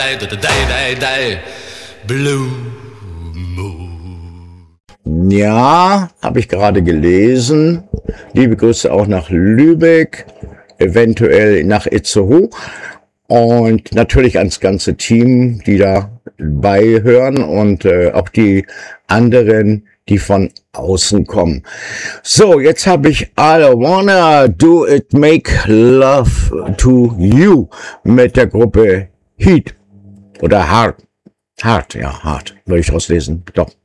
Blue Moon. Ja, habe ich gerade gelesen. Liebe Grüße auch nach Lübeck, eventuell nach Itzehoe und natürlich ans ganze Team, die da beihören und auch die anderen, die von außen kommen. So, jetzt habe ich I Wanna Do It Make Love to You mit der Gruppe Heat oder Hard. Hard, ja, hart, würde ich rauslesen. Doch.